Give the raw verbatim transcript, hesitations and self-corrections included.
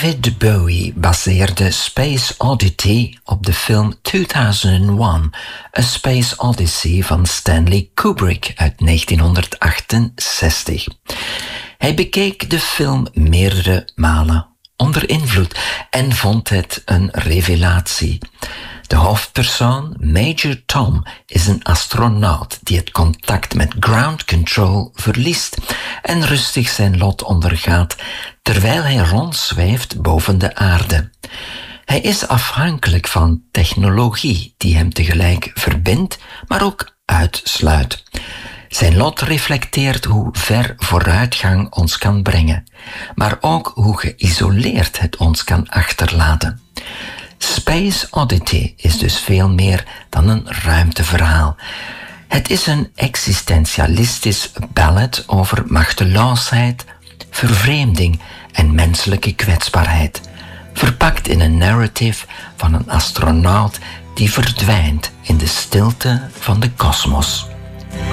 David Bowie baseerde Space Oddity op de film tweeduizend één, A Space Odyssey van Stanley Kubrick uit negentienhonderdachtenzestig. Hij bekeek de film meerdere malen onder invloed en vond het een revelatie. De hoofdpersoon, Major Tom, is een astronaut die het contact met ground control verliest en rustig zijn lot ondergaat terwijl hij rondzweeft boven de aarde. Hij is afhankelijk van technologie die hem tegelijk verbindt, maar ook uitsluit. Zijn lot reflecteert hoe ver vooruitgang ons kan brengen, maar ook hoe geïsoleerd het ons kan achterlaten. Space Oddity is dus veel meer dan een ruimteverhaal. Het is een existentialistisch ballad over machteloosheid, vervreemding en menselijke kwetsbaarheid, verpakt in een narrative van een astronaut die verdwijnt in de stilte van de kosmos.